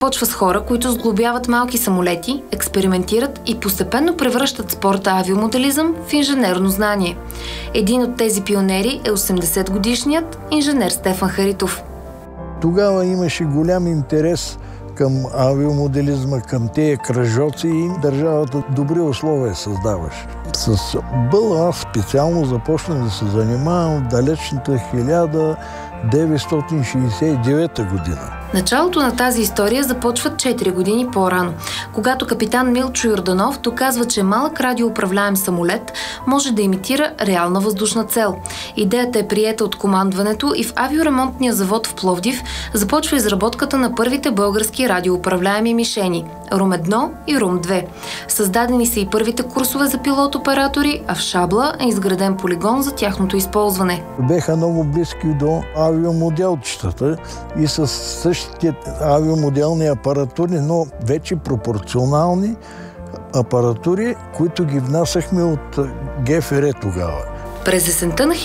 Почва с хора, които сглобяват малки самолети, експериментират и постепенно превръщат спорта авиомоделизъм в инженерно знание. Един от тези пионери е 80-годишният инженер Стефан Харитов. Тогава имаше голям интерес към авиомоделизма, към тези кръжоци и държавата добри условия създаваше. С БЛА специално започнах да се занимавам в далечната 1969 година. Началото на тази история започва 4 години по-рано, когато капитан Милчо Йорданов доказва, че малък радиоуправляем самолет може да имитира реална въздушна цел. Идеята е приета от командването и в авиоремонтния завод в Пловдив започва изработката на първите български радиоуправляеми мишени – РУМ-1 и РУМ-2. Създадени са и първите курсове за пилот-оператори, а в Шабла е изграден полигон за тяхното използване. Беха много близки до авиомоделчетата и с същите авиомоделни апаратури, но вече пропорционални апаратури, които ги внасяхме от ГФР тогава. През есента на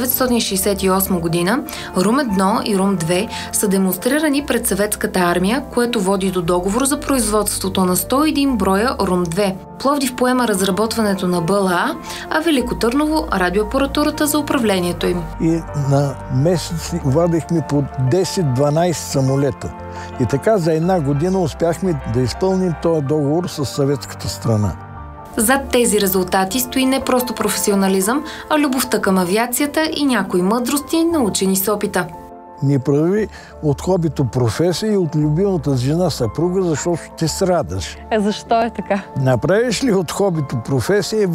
1968 година РУМ-1 и РУМ-2 са демонстрирани пред съветската армия, което води до договор за производството на 101 броя РУМ-2. Пловдив поема разработването на БЛА, а Велико Търново – радиоапаратурата за управлението им. И на месец вадихме по 10-12 самолета. И така за една година успяхме да изпълним този договор с съветската страна. Зад тези резултати стои не просто професионализъм, а любовта към авиацията и някои мъдрости, научени с опита. Ни прави от хобито професия и от любимата жена съпруга, защото ще страдаш. Защо е така? Направиш ли от хобито професия,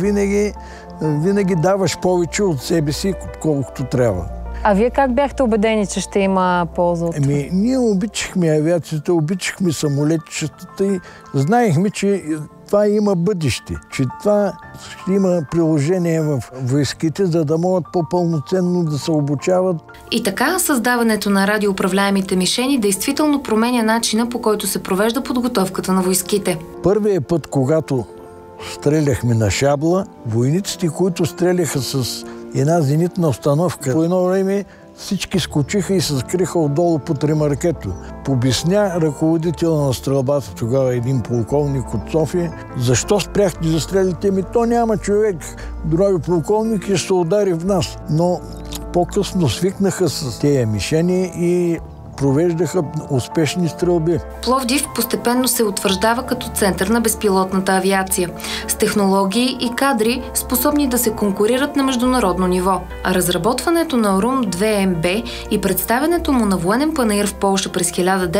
винаги даваш повече от себе си, колкото трябва. А вие как бяхте убедени, че ще има полза от това? Ние обичахме авиацията, обичахме самолетчетата и знаехме, че това има бъдеще, че това ще има приложение в войските, за да могат по-пълноценно да се обучават. И така, създаването на радиоуправляемите мишени действително променя начина, по който се провежда подготовката на войските. Първият път, когато стреляхме на Шабла, войниците, които стреляха с една зенитна установка, по едно време всички скочиха и се скриха отдолу под ремаркето. Обясня ръководителя на стрелбата, тогава един полковник от София, защо спряхте да стрелите? То няма човек, други полковник, и ще се удари в нас. Но по-късно свикнаха с тези мишени и провеждаха успешни стрелби. Пловдив постепенно се утвърждава като център на безпилотната авиация, с технологии и кадри, способни да се конкурират на международно ниво. А разработването на РУМ-2МБ и представянето му на военен панаир в Полша през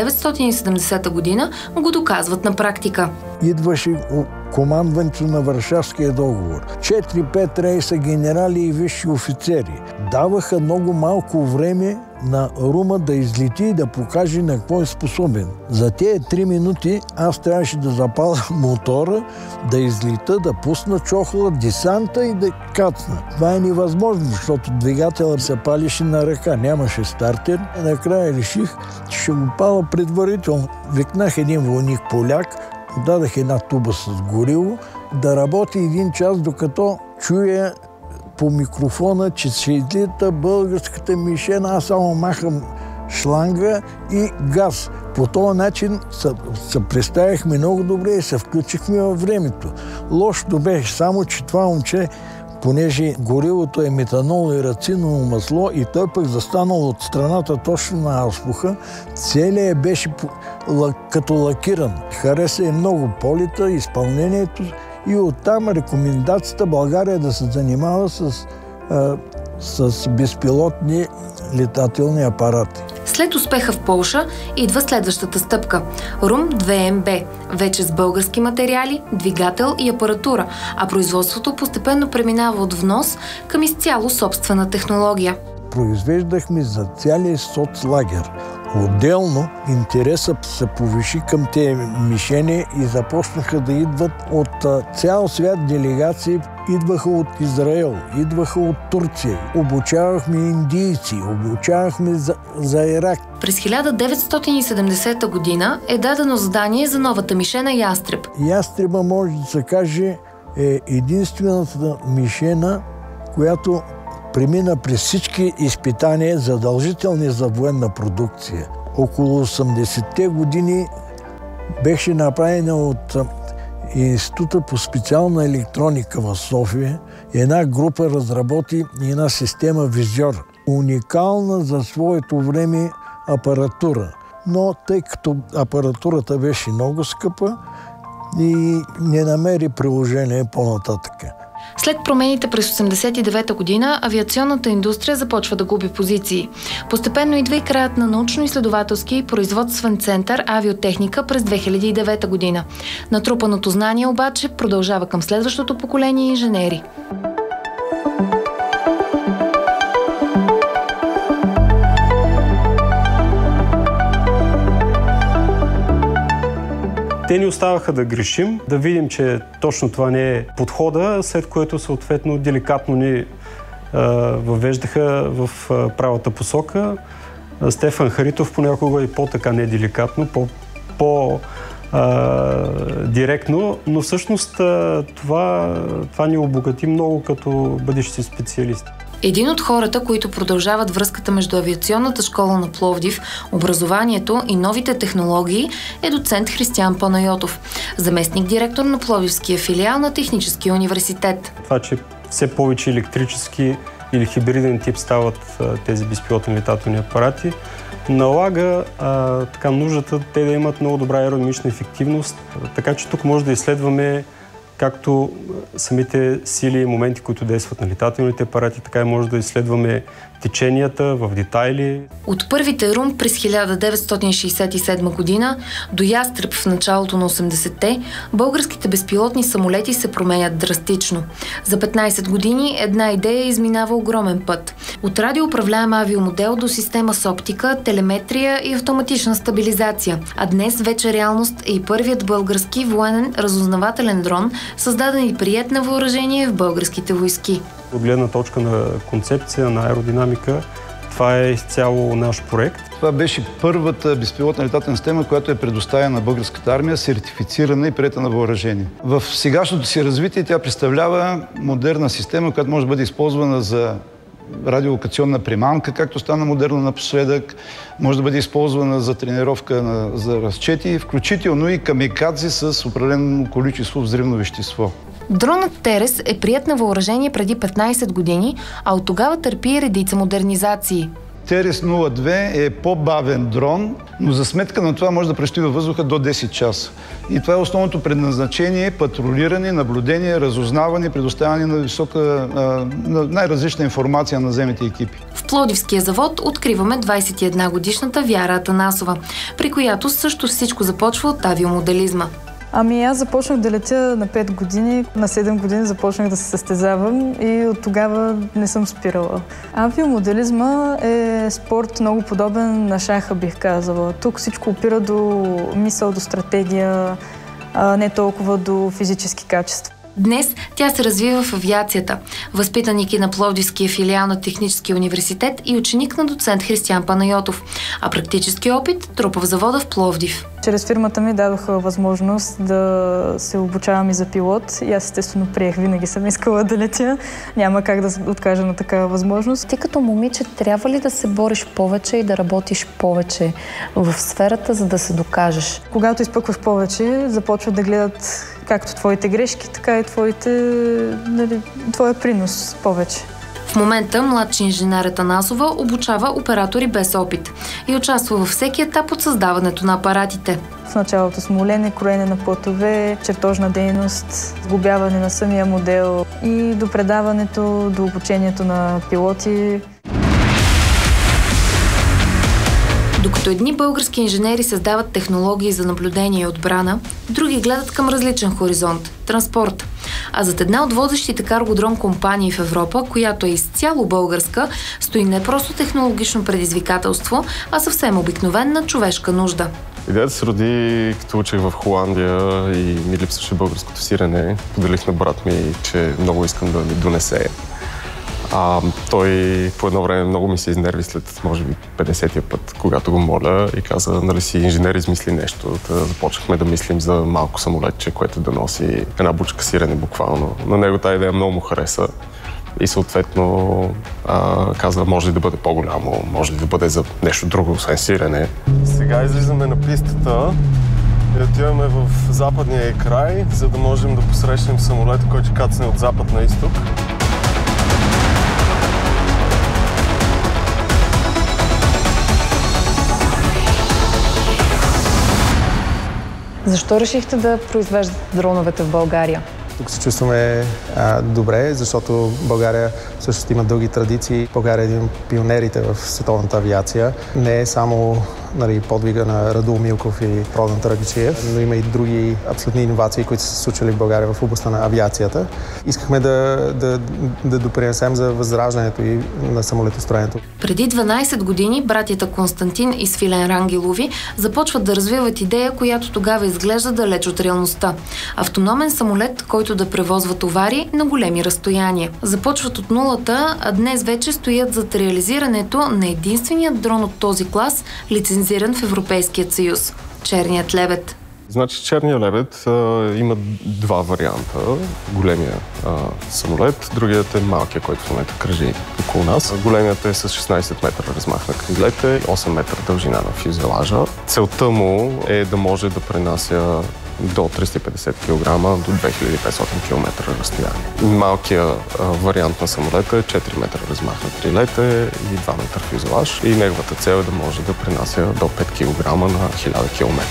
1970 година го доказват на практика. Идваше командването на Варшавския договор. 4-5 рейса генерали и висши офицери. Даваха много малко време на Рума да излети и да покаже на какво е способен. За тези 3 минути аз трябваше да запаля мотора, да излита, да пусна чохла, десанта и да кацна. Това е невъзможно, защото двигателът се палеше на ръка, нямаше стартер. Накрая реших, че ще го паля предварително. Викнах един войник поляк, дадах една туба с гориво, да работи 1 час, докато чуя по микрофона, че ще излита българската мишена, аз само махам шланга и газ. По този начин се представихме много добре и се включихме във времето. Лошото беше само, че това момче, понеже горивото е метанол и рациново масло и той пък застанал от страната точно на ауспуха, целият беше като лакиран. Хареса и много полета, изпълнението и оттам рекомендацията България да се занимава с безпилотни летателни апарати. След успеха в Полша идва следващата стъпка – РУМ-2МБ, вече с български материали, двигател и апаратура, а производството постепенно преминава от внос към изцяло собствена технология. Произвеждахме за цялия соцлагер. Отделно интересът се повиши към тези мишени и започнаха да идват от цял свят делегации. Идваха от Израел, идваха от Турция. Обучавахме индийци, обучавахме за Ирак. През 1970 година е дадено задание за новата мишена Ястреб. Ястреба, може да се каже, е единствената мишена, която премина през всички изпитания, задължителни за военна продукция. Около 80-те години Беше направена от Института по специална електроника в София. Една група разработи една система Визьор. Уникална за своето време апаратура. Но тъй като апаратурата беше много скъпа и не намери приложение по-нататък. След промените през 1989 година, авиационната индустрия започва да губи позиции. Постепенно идва и краят на научно-изследователски и производствен център авиотехника през 2009 година. Натрупаното знание обаче продължава към следващото поколение инженери. Те ни оставаха да грешим, да видим, че точно това не е подхода, след което съответно деликатно ни въвеждаха в правата посока. Стефан Харитов понякога и по-така неделикатно, по-директно, но всъщност това ни обогати много като бъдещи специалисти. Един от хората, които продължават връзката между авиационната школа на Пловдив, образованието и новите технологии е доцент Християн Панайотов, заместник-директор на Пловдивския филиал на Техническия университет. Това, че все повече електрически или хибриден тип стават тези безпилотни летателни апарати, налага нуждата те да имат много добра аеродинамична ефективност, така че тук може да изследваме както самите сили и моменти, които действат на летателните апарати, така и може да изследваме теченията в детайли. От първите Рум през 1967 година до Ястреб в началото на 80-те, българските безпилотни самолети се променят драстично. За 15 години една идея изминава огромен път. От радиоуправляем авиомодел до система с оптика, телеметрия и автоматична стабилизация. А днес вече реалност е и първият български военен разузнавателен дрон, създаден и приет на въоръжение в българските войски. От гледна точка на концепция, на аеродинамика, това е изцяло наш проект. Това беше първата безпилотна летателна система, която е предоставена на българската армия, сертифицирана и приета на въоръжение. В сегашното си развитие тя представлява модерна система, която може да бъде използвана за радиолокационна примамка, както стана модерно напоследък, може да бъде използвана за тренировка за разчети, включително и камикадзе с определено количество взривно вещество. Дронът Терес е приет на въоръжение преди 15 години, а от тогава търпи редица модернизации. Терес 02 е по-бавен дрон, но за сметка на това може да престои във въздуха до 10 часа. И това е основното предназначение – патрулиране, наблюдение, разузнаване, предоставяне на най-различна информация на наземните екипи. В Пловдивския завод откриваме 21-годишната Вяра Атанасова, при която също всичко започва от авиомоделизма. Аз започнах да летя на 5 години, на 7 години започнах да се състезавам и от тогава не съм спирала. Авиомоделизма е спорт много подобен на шаха, бих казала. Тук всичко опира до мисъл, до стратегия, не толкова до физически качества. Днес тя се развива в авиацията. Възпитаник на Пловдивския филиал на Техническия университет и ученик на доцент Християн Панайотов, а практически опит трупа в завода в Пловдив. Чрез фирмата ми дадоха възможност да се обучавам и за пилот и аз естествено приех, винаги съм искала да летя. Няма как да откажа на такава възможност. Ти като момиче трябва ли да се бориш повече и да работиш повече в сферата, за да се докажеш? Когато изпъкваш повече, започват да гледат както твоите грешки, така и твоя принос повече. В момента младши инженер Атанасова обучава оператори без опит и участва във всеки етап от създаването на апаратите. В началото смолене, кроене на платове, чертожна дейност, сглобяване на самия модел и до предаването, до обучението на пилоти. Докато едни български инженери създават технологии за наблюдение и отбрана, други гледат към различен хоризонт – транспорт. А зад една от водещите каргодрон компании в Европа, която е изцяло българска, стои не просто технологично предизвикателство, а съвсем обикновена човешка нужда. Идеята се роди, като учих в Холандия и ми липсваше българското сирене. Поделих на брат ми, че много искам да ми донесе. Той по едно време много ми се изнерви след, може би, 50-тия път, когато го моля и каза, нали си инженер, измисли нещо. Започнахме да мислим за малко самолетче, което да носи една бучка сирене буквално. На него тази идея много му хареса и съответно каза, може ли да бъде по-голямо, може ли да бъде за нещо друго, освен сирене. Сега излизаме на пистата Отиваме в западния край, за да можем да посрещнем самолет, който кацне от запад на изток. Защо решихте да произвеждате дроновете в България? Тук се чувстваме добре, защото България всъщност има дълги традиции. България е един от пионерите в световната авиация. Не е само подвига на Радул Милков и Продан Таракчиев, но има и други абсолютни иновации, които са се случили в България в областта на авиацията. Искахме да допринесем за възраждането и на самолетостроенето. Преди 12 години братята Константин и Свилен Рангелови започват да развиват идея, която тогава изглежда далеч от реалността. Автономен самолет, който да превозва товари на големи разстояния. Започват от нулата, а днес вече стоят зад реализирането на единственият дрон от този клас, лицензиран в Европейския съюз – черният лебед. Значи черният лебед има два варианта. Големия самолет, другият е малкият, който в момента кръжи около нас. Големият е с 16 метра размах на крилете и 8 метра дължина на фюзелажа. Целта му е да може да пренася до 350 кг до 2500 км разстояние. Малкият вариант на самолета е 4 метра размах на крилете и 2 метра фюзелаж. И неговата цел е да може да пренася до 5 кг на 1000 км.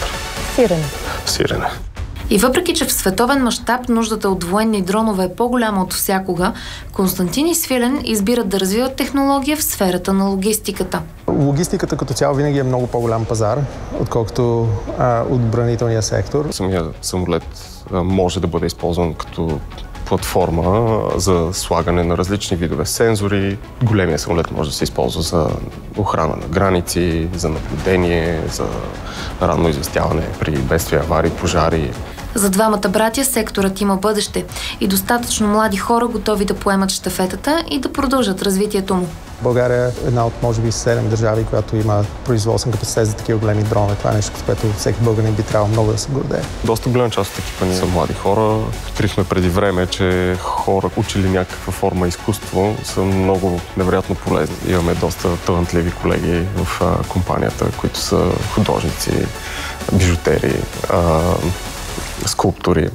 Сирене. И въпреки, че в световен мащаб нуждата от военни дронове е по-голяма от всякога, Константин и Свилен избират да развиват технология в сферата на логистиката. Логистиката като цяло винаги е много по-голям пазар, отколкото отбранителния сектор. Самият самолет може да бъде използван като платформа за слагане на различни видове сензори. Големия самолет може да се използва за охрана на граници, за наблюдение, за ранно известяване при бедствия, аварии, пожари. За двамата братя секторът има бъдеще и достатъчно млади хора готови да поемат щафетата и да продължат развитието му. България е една от, може би, 7 държави, която има производствен капацитет за такива големи дронове. Това е нещо, с което всеки българин би трябвало много да се гордее. Доста голяма част от екипа ни са млади хора. Открихме преди време, че хора, учили някаква форма изкуство, са много невероятно полезни. Имаме доста талантливи колеги в компанията, които са художници, бижутери, скулптори.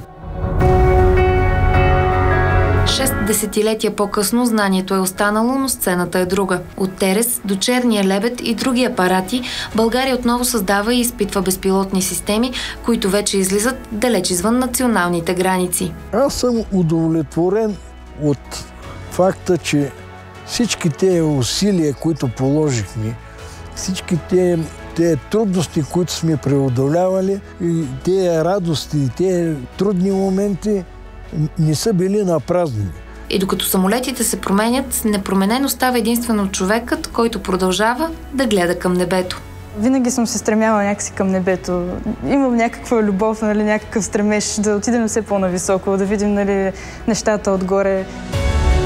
6 десетилетия по-късно знанието е останало, но сцената е друга. От Терес до черния лебед и други апарати, България отново създава и изпитва безпилотни системи, които вече излизат далеч извън националните граници. Аз съм удовлетворен от факта, че всички тези усилия, които положихме, всички тези трудности, които сме преодолявали, и тези радости, и тези трудни моменти не са били напразни. И докато самолетите се променят, непроменено става единствено човекът, който продължава да гледа към небето. Винаги съм се стремяла някакси към небето. Имам някаква любов, някакъв стремеж да отидем все по-нависоко, да видим нещата отгоре.